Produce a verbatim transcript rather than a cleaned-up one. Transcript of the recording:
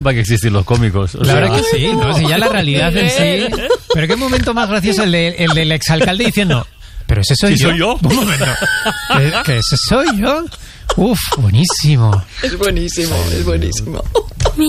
para que existen los cómicos. O la sea... verdad que sí, ¿no? Si ya la realidad en sí... Pero qué momento más gracioso el, de, el del exalcalde diciendo... Pero ese soy ¿Sí yo. soy yo? Un momento. ¿Que, que ese soy yo? Uf, buenísimo. Es buenísimo, es buenísimo.